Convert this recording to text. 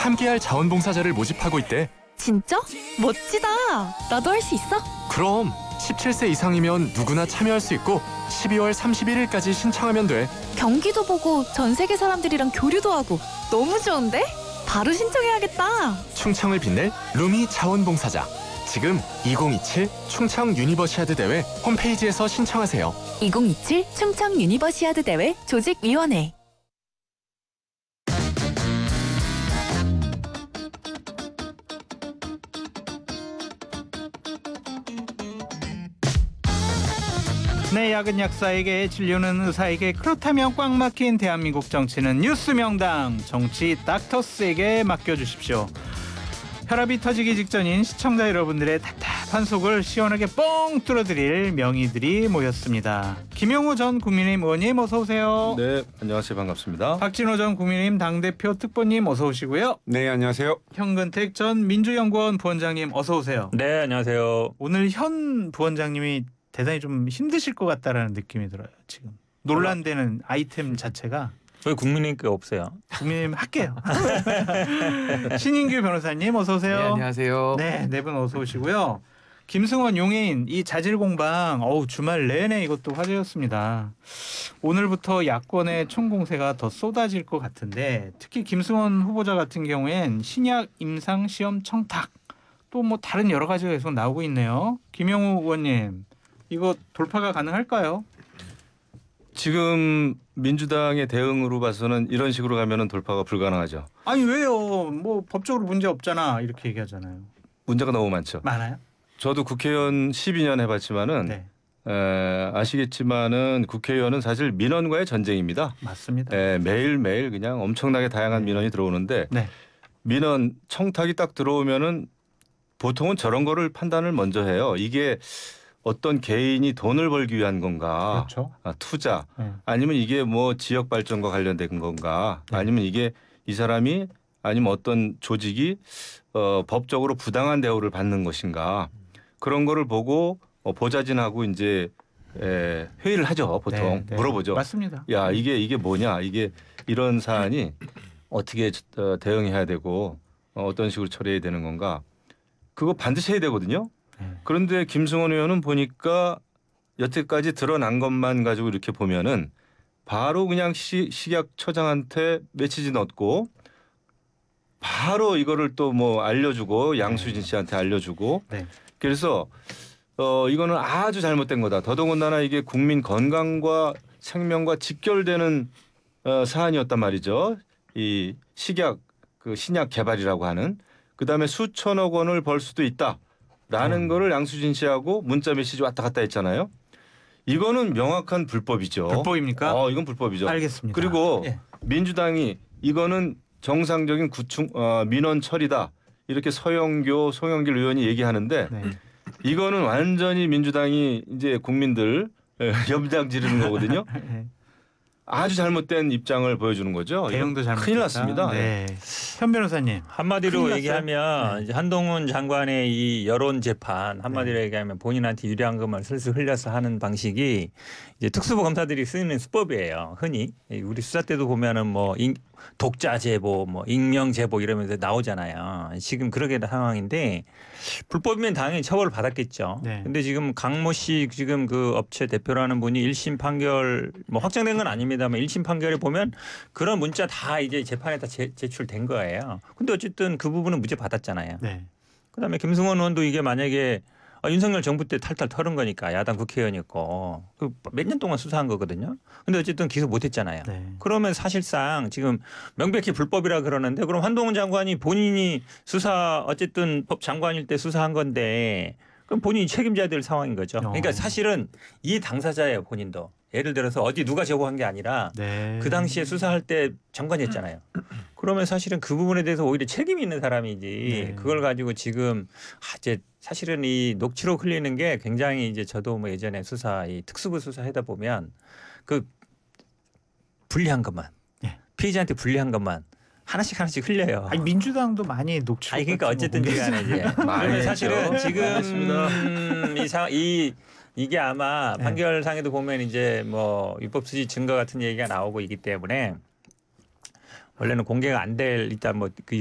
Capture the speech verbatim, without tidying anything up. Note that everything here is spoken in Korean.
함께할 자원봉사자를 모집하고 있대. 진짜? 멋지다. 나도 할 수 있어? 그럼 십칠 세 이상이면 누구나 참여할 수 있고 십이월 삼십일일까지 신청하면 돼. 경기도 보고 전 세계 사람들이랑 교류도 하고 너무 좋은데? 바로 신청해야겠다. 충청을 빛낼 루미 자원봉사자. 지금 이천이십칠 충청 유니버시아드 대회 홈페이지에서 신청하세요. 이천이십칠 충청 유니버시아드 대회 조직위원회. 네, 약은 약사에게, 진료는 의사에게, 그렇다면 꽉 막힌 대한민국 정치는 뉴스 명당 정치 닥터스에게 맡겨주십시오. 혈압이 터지기 직전인 시청자 여러분들의 답답한 속을 시원하게 뻥 뚫어드릴 명의들이 모였습니다. 김용우 전 국민의힘 의원님 어서 오세요. 네, 안녕하세요. 반갑습니다. 박진호 전 국민의힘 당대표 특보님 어서 오시고요. 네, 안녕하세요. 현근택 전 민주연구원 부원장님 어서 오세요. 네, 안녕하세요. 오늘 현 부원장님이 대단히 좀 힘드실 것 같다라는 느낌이 들어요. 지금 논란되는 아이템 자체가. 저희 국민의힘 없어요. 국민의힘 할게요. 신인규 변호사님 어서 오세요. 네, 안녕하세요. 네, 네 분 어서 오시고요. 김승원 용해인 이 자질 공방 어우 주말 내내 이것도 화제였습니다. 오늘부터 야권의 총공세가 더 쏟아질 것 같은데 특히 김승원 후보자 같은 경우엔 신약 임상 시험 청탁 또 뭐 다른 여러 가지가 계속 나오고 있네요. 김용우 의원님 이거 돌파가 가능할까요? 지금 민주당의 대응으로 봐서는 이런 식으로 가면은 돌파가 불가능하죠. 아니 왜요? 뭐 법적으로 문제 없잖아 이렇게 얘기하잖아요. 문제가 너무 많죠. 많아요? 저도 국회의원 십이 년 해봤지만은 네. 에, 아시겠지만은 국회의원은 사실 민원과의 전쟁입니다. 맞습니다. 에, 매일매일 그냥 엄청나게 다양한 민원이 들어오는데 네. 민원 청탁이 딱 들어오면은 보통은 저런 거를 판단을 먼저 해요. 이게 어떤 개인이 돈을 벌기 위한 건가, 그렇죠. 아, 투자, 네. 아니면 이게 뭐 지역 발전과 관련된 건가, 네. 아니면 이게 이 사람이 아니면 어떤 조직이 어, 법적으로 부당한 대우를 받는 것인가, 그런 거를 보고 어, 보좌진하고 이제 에, 회의를 하죠. 보통 네, 네. 물어보죠. 맞습니다. 야 이게 이게 뭐냐, 이게 이런 사안이 어떻게 어, 대응해야 되고 어, 어떤 식으로 처리해야 되는 건가, 그거 반드시 해야 되거든요. 그런데 김승원 의원은 보니까 여태까지 드러난 것만 가지고 이렇게 보면은 바로 그냥 시, 식약처장한테 메시지 넣고 바로 이거를 또 뭐 알려주고 양수진 씨한테 알려주고 네. 그래서 어 이거는 아주 잘못된 거다. 더더군다나 이게 국민 건강과 생명과 직결되는 어, 사안이었단 말이죠. 이 식약 그 신약 개발이라고 하는, 그다음에 수천억 원을 벌 수도 있다. 라는 음. 거를 양수진 씨하고 문자 메시지 왔다 갔다 했잖아요. 이거는 명확한 불법이죠. 불법입니까? 어, 이건 불법이죠. 알겠습니다. 그리고 예. 민주당이 이거는 정상적인 구충 어, 민원 처리다. 이렇게 서영교, 송영길 의원이 얘기하는데 네. 이거는 완전히 민주당이 이제 국민들 염장 지르는 거거든요. 네. 아주 잘못된 입장을 보여주는 거죠. 대응도 잘못했다. 큰일 났습니다. 네. 현 변호사님. 한마디로 큰일 얘기하면 네. 이제 한동훈 장관의 이 여론 재판 한마디로 네. 얘기하면 본인한테 유리한 것만 슬슬 흘려서 하는 방식이 이제 특수부 검사들이 쓰는 수법이에요. 흔히 우리 수사 때도 보면은 뭐 인, 독자 제보, 뭐 익명 제보 이러면서 나오잖아요. 지금 그렇게 상황인데 불법이면 당연히 처벌을 받았겠죠. 네. 근데 지금 강모 씨 지금 그 업체 대표라는 분이 일 심 판결 뭐 확정된 건 아닙니다만 일 심 판결에 보면 그런 문자 다 이제 재판에 다 제, 제출된 거예요. 근데 어쨌든 그 부분은 무죄 받았잖아요. 네. 그다음에 김승원 의원도 이게 만약에 아, 윤석열 정부 때 탈탈 털은 거니까 야당 국회의원이었고 그 몇 년 동안 수사한 거거든요. 근데 어쨌든 기소 못했잖아요. 네. 그러면 사실상 지금 명백히 불법이라 그러는데 그럼 한동훈 장관이 본인이 수사 어쨌든 법 장관일 때 수사한 건데 그럼 본인이 책임져야 될 상황인 거죠. 그러니까 어. 사실은 이 당사자예요, 본인도. 예를 들어서 어디 누가 제보한 게 아니라 네. 그 당시에 수사할 때 장관이었잖아요. 그러면 사실은 그 부분에 대해서 오히려 책임이 있는 사람이지 네. 그걸 가지고 지금 아, 이제 사실은 이 녹취록 흘리는 게 굉장히 이제 저도 뭐 예전에 수사 이 특수부 수사 하다 보면 그 불리한 것만 네. 피의자한테 불리한 것만 하나씩 하나씩 흘려요. 아니 민주당도 많이 녹취록. 아니 그러니까 같은 거 어쨌든 공개했어요. 간에 이제 많이 그러면 했죠. 사실은 지금 많이 이, 상, 이 이게 아마 네. 판결상에도 보면 이제 뭐 위법 수지 증거 같은 얘기가 나오고 있기 때문에 원래는 공개가 안 될 일단 뭐그